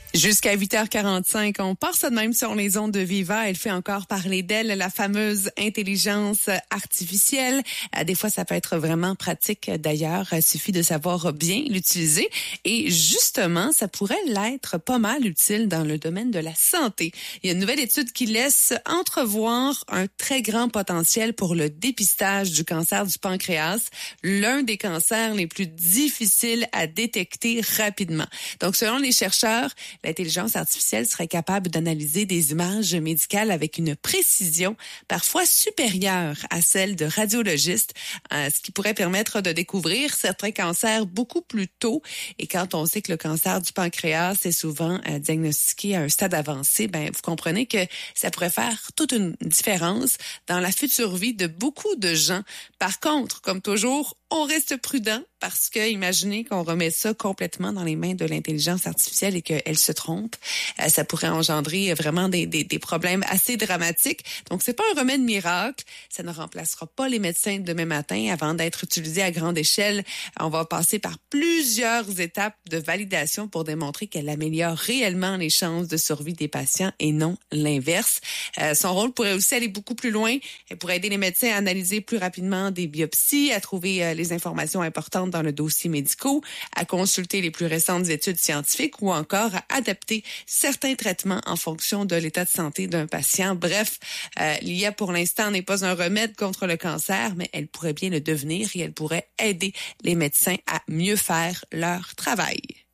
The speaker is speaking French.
Jusqu'à 8h45, on part ça de même sur les ondes de Viva. Elle fait encore parler d'elle, la fameuse intelligence artificielle. Des fois, ça peut être vraiment pratique. D'ailleurs, il suffit de savoir bien l'utiliser. Et justement, ça pourrait l'être pas mal utile dans le domaine de la santé. Il y a une nouvelle étude qui laisse entrevoir un très grand potentiel pour le dépistage du cancer du pancréas, l'un des cancers les plus difficiles à détecter rapidement. Donc, selon les chercheurs, l'intelligence artificielle serait capable d'analyser des images médicales avec une précision parfois supérieure à celle de radiologistes, ce qui pourrait permettre de découvrir certains cancers beaucoup plus tôt. Et quand on sait que le cancer du pancréas est souvent diagnostiqué à un stade avancé, vous comprenez que ça pourrait faire toute une différence dans la future vie de beaucoup de gens. Par contre, comme toujours, on reste prudent parce que imaginez qu'on remet ça complètement dans les mains de l'intelligence artificielle et qu'elle se trompe. Ça pourrait engendrer vraiment des problèmes assez dramatiques. Donc, c'est pas un remède miracle. Ça ne remplacera pas les médecins de demain matin avant d'être utilisé à grande échelle. On va passer par plusieurs étapes de validation pour démontrer qu'elle améliore réellement les chances de survie des patients et non l'inverse. Son rôle pourrait aussi aller beaucoup plus loin. Elle pourrait aider les médecins à analyser plus rapidement des biopsies, à trouver les informations importantes dans le dossier médicaux, à consulter les plus récentes études scientifiques ou encore à adapter certains traitements en fonction de l'état de santé d'un patient. Bref, l'IA pour l'instant n'est pas un remède contre le cancer, mais elle pourrait bien le devenir et elle pourrait aider les médecins à mieux faire leur travail.